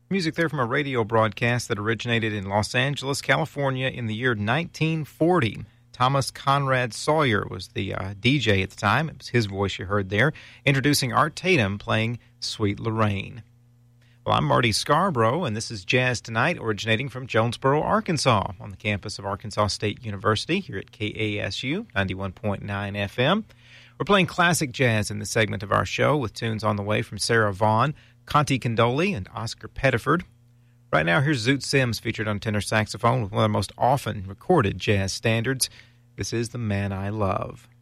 Music there from a radio broadcast that originated in Los Angeles, California in the year 1940. Thomas Conrad Sawyer was the DJ at the time. It was his voice you heard there, introducing Art Tatum playing Sweet Lorraine. Well, I'm Marty Scarborough, and this is Jazz Tonight, originating from Jonesboro, Arkansas, on the campus of Arkansas State University here at KASU 91.9 FM. We're playing classic jazz in this segment of our show with tunes on the way from Sarah Vaughan, Conte Condoli, and Oscar Pettiford. Right now, here's Zoot Sims featured on tenor saxophone with one of the most often recorded jazz standards. This is The Man I Love.